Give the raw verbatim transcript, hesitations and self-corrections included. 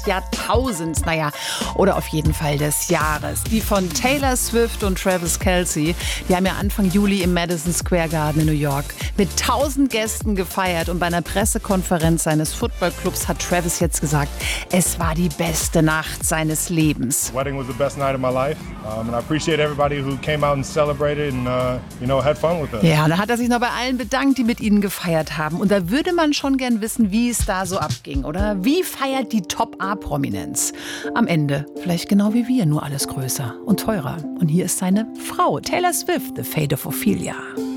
des Jahrtausends, naja, oder auf jeden Fall des Jahres. Die von Taylor Swift und Travis Kelce, die haben ja Anfang Juli im Madison Square Garden in New York mit tausend Gästen gefeiert. Und bei einer Pressekonferenz seines Footballclubs hat Travis jetzt gesagt, es war die beste Nacht seines Lebens. The wedding was the best night of my life, um, and I appreciate everybody who came out and celebrated and uh, you know had fun with us. Ja, und dann hat er sich noch bei allen bedankt, die mit ihnen gefeiert haben. Und da würde man schon gern wissen, wie es da so abging, oder? Wie feiert die Top-A-Prominenz? Am Ende vielleicht genau wie wir, nur alles größer und teurer. Und hier ist seine Frau, Taylor Swift, The Fate of Ophelia.